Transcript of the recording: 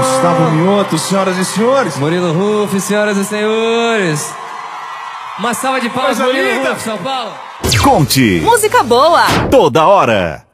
Gustavo Mioto, senhoras e senhores. Murilo Ruf, senhoras e senhores. Uma salva de palmas, Murilo Ruf, São Paulo. Conte. Música boa. Toda hora.